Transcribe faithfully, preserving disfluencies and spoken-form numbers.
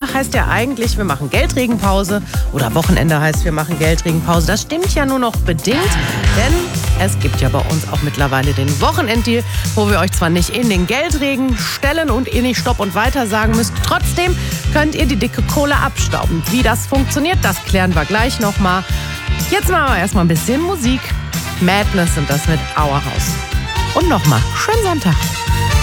Sonntag heißt ja eigentlich, wir machen Geldregenpause. Oder Wochenende heißt, wir machen Geldregenpause. Das stimmt ja nur noch bedingt, denn es gibt ja bei uns auch mittlerweile den Wochenenddeal, wo wir euch zwar nicht in den Geldregen stellen und ihr nicht Stopp und Weiter sagen müsst. Trotzdem könnt ihr die dicke Kohle abstauben. Wie das funktioniert, das klären wir gleich nochmal. Jetzt machen wir erstmal ein bisschen Musik. Madness sind das mit Our House. Und nochmal, schönen Sonntag.